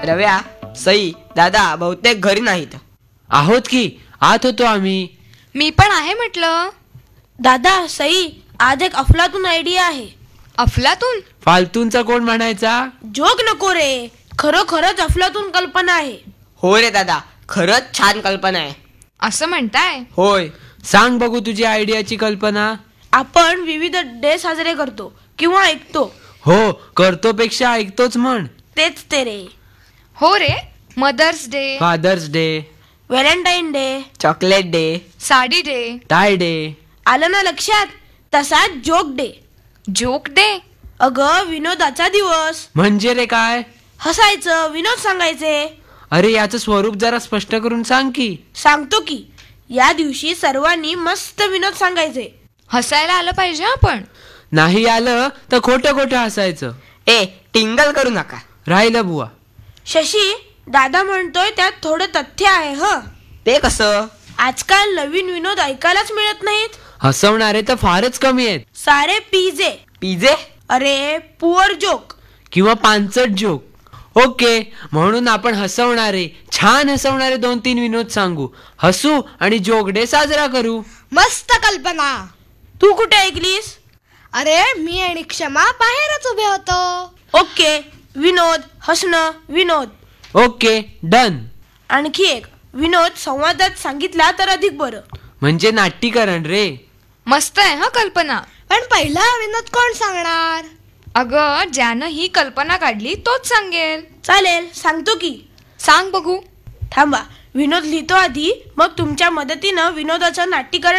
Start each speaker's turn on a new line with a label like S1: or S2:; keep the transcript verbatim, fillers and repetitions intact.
S1: रव्या, सई, दादा बहुतेक घरी नाहीत.
S2: आहोत की, आत होतो आम्ही.
S3: मी पण आहे म्हटलं.
S4: दादा, सई, आज एक अफलातून आयडिया आहे.
S3: अफलातून?
S2: फालतूंचा कोण म्हणायचा?
S4: जोक नको रे, खरोखरच अफलातून कल्पना आहे.
S1: हो रे दादा, खरंच छान कल्पना आहे.
S3: असं म्हणताय?
S1: होय.
S2: सांग बघू तुझी आयडियाची कल्पना.
S4: आपण विविध डे साजरे करतो किंवा ऐकतो.
S2: हो, करतो पेक्षा ऐकतोच म्हण.
S4: तेच ते रे.
S3: हो रे, mother's day,
S2: fathers day,
S4: Valentine day,
S1: chocolate day,
S3: sari day,
S2: tie day.
S4: आलं ना लक्षात? तसाच जोक डे.
S3: Joke day.
S4: अगं, विनोदाचा दिवस.
S2: म्हणजे रे काय?
S4: हसायचं, विनोद सांगायचे.
S2: अरे याचं स्वरूप जरा स्पष्ट करून सांग की.
S4: सांगतो की. या दिवशी सर्वांनी मस्त विनोद सांगायचे.
S3: हसायला आलं पाहिजे आपण.
S2: नाही आलं तर खोटं खोटं हसायचं.
S1: ए टिंगल करू नका.
S2: राहिलं बुवा.
S4: शशी, दादा म्हणतोय त्यात थोडं तथ्य आहे. ह
S1: ते कसं?
S4: आजकाल नवीन विनोद ऐकायलाच मिळत नाहीत.
S2: हसवणारे तर फारच कमी आहेत.
S4: सारे पिझे.
S1: पिझे?
S4: अरे पुअर जोक.
S2: किंवा पानचट जोक. ओके, म्हणून आपण हसवणारे, छान हसवणारे दोन तीन विनोद सांगू, हसू आणि जोक डे साजरा करू.
S5: मस्त कल्पना.
S4: तू कुठे ऐकलीस?
S5: अरे मी आणि क्षमा बाहेरच उभे होतो.
S4: ओके, विनोद, हसणं, विनोद.
S2: Okay, done.
S4: आणखी एक, विनोद संवादात सांगितला तर अधिक बरं.
S2: म्हणजे नाट्यीकरण रे.
S3: मस्त आहे हा कल्पना.
S5: पण पहिला विनोद कोण सांगणार?
S3: अगं, ज्यानं ही कल्पना काढली तोच सांगेल.
S4: चालेल, सांगतो की.
S3: सांग बघू.
S4: थांबा, विनोद लिहितो आधी, मग तुमच्या मदतीनं विनोदाचं नाट्यीकरण